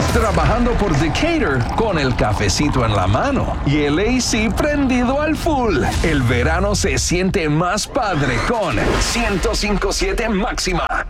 trabajando por Decatur con el cafecito en la mano y el AC prendido al full. El verano se siente más padre con 105.7 Máxima.